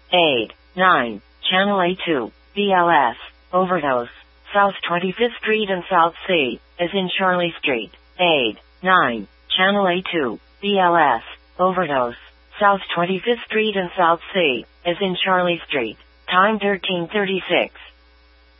Aid. 9. Channel A2, BLS, overdose. South 25th Street and South C, as in Charlie Street. Aid. 9. Channel A2, BLS, overdose. South 25th Street and South C, as in Charlie Street. Time 13:36.